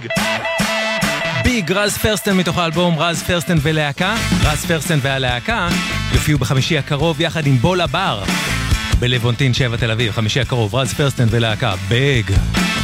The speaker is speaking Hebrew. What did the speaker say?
ביג, רז פרסטן מתוך האלבום רז פרסטן ולהקה. רז פרסטן והלהקה יופיעו בחמישי הקרוב יחד עם בולה בר בלוונטין 7 תל אביב. חמישי הקרוב, רז פרסטן ולהקה, ביג.